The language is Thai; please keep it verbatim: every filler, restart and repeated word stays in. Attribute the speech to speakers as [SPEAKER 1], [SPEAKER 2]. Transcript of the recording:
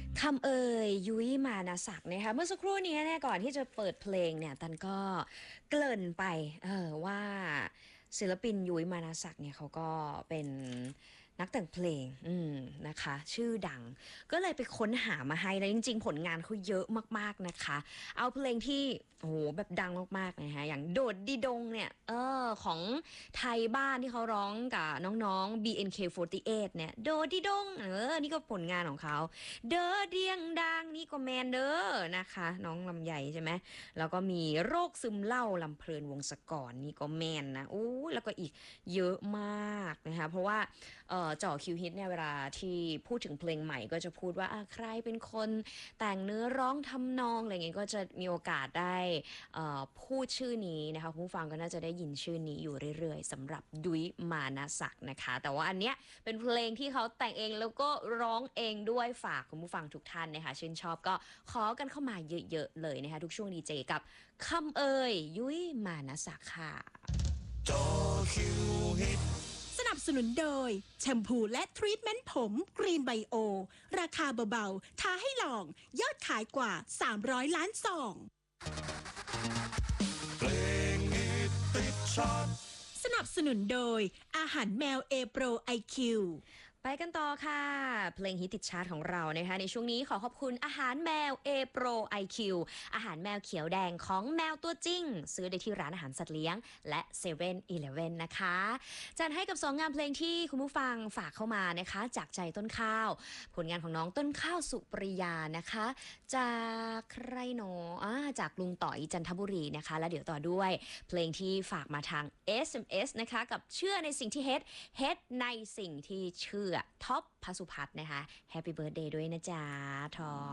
[SPEAKER 1] คำเอ่ยยุ้ยมานาศักดิ์นะคะเมื่อสักครู่นี้เนี่ยก่อนที่จะเปิดเพลงเนี่ยตันก็เกริ่นไปเออว่าศิลปินยุ้ยมานาศักดิ์เนี่ยเขาก็เป็นนักแต่งเพลงอืมนะคะชื่อดังก็เลยไปค้นหามาให้แล้วจริงๆผลงานเขาเยอะมากๆนะคะเอาเพลงที่โอ้โหแบบดังมากๆนะคะอย่างโดดดีดงเนี่ยเออของไทยบ้านที่เขาร้องกับน้องๆ บี เอ็น เค สี่สิบแปด เนี่ยโดดดีดงเออนี่ก็ผลงานของเขา เด้อเดียงดังนี่ก็แมนเด้อนะคะน้องลำไยใช่ไหมแล้วก็มีโรคซึมเหล้าลำเพลินวงศกรนี่ก็แมนนะอู้แล้วก็อีกเยอะมากนะคะเพราะว่าเอ่อจ่อคิวฮิตเนี่ยเวลาที่พูดถึงเพลงใหม่ก็จะพูดว่าใครเป็นคนแต่งเนื้อร้องทำนองอะไรเงี้ยก็จะมีโอกาสได้เอ่อพูดชื่อนี้นะคะคุณผู้ฟังก็น่าจะได้ยินชื่อนี้อยู่เรื่อยๆสำหรับยุ้ยมานะศักดิ์นะคะแต่ว่าอันเนี้ยเป็นเพลงที่เขาแต่งเองแล้วก็ร้องเองด้วยฝากคุณผู้ฟังทุกท่านนะคะชื่นชอบก็ขอกันเข้ามาเยอะๆเลยนะคะทุกช่วงดีเจกับคำเอ่ยยุ้ยมานะศักดิ์ค่ะ
[SPEAKER 2] จอคิวฮิต
[SPEAKER 3] สนับสนุนโดยแชมพูและทรีทเมนต์ผมกรีนไบโอราคาเบาๆท้าให้ลองยอดขายกว่าสามร้อยล้านซอง
[SPEAKER 2] เพลงฮิตติดชาร์ต
[SPEAKER 3] สนับสนุนโดยอาหารแมวเอโปรไอคิว
[SPEAKER 1] ไปกันต่อค่ะเพลงฮิตติดชาร์ตของเรานะคะในช่วงนี้ขอขอบคุณอาหารแมว A Pro ไอ คิว อาหารแมวเขียวแดงของแมวตัวจริงซื้อได้ที่ร้านอาหารสัตว์เลี้ยงและเซเว่นอีเลฟเว่นนะคะจัดให้กับสองงานเพลงที่คุณผู้ฟังฝากเข้ามานะคะจากใจต้นข้าวผลงานของน้องต้นข้าวสุปริยานะคะจากใครหนออ่าจากลุงต่อยจันทบุรีนะคะแล้วเดี๋ยวต่อด้วยเพลงที่ฝากมาทาง เอส เอ็ม เอส นะคะกับเชื่อในสิ่งที่เฮ็ดเฮ็ดในสิ่งที่เชื่อท็อปพสุพัฒน์นะคะแฮปปี้เบิร์ธเดย์ด้วยนะจ๊ะทอ